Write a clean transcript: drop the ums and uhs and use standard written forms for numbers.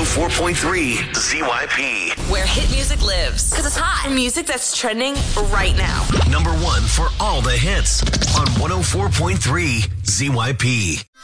104.3 ZYP. Where hit music lives. Because it's hot. Music that's trending right now. Number one for all the hits on 104.3 ZYP.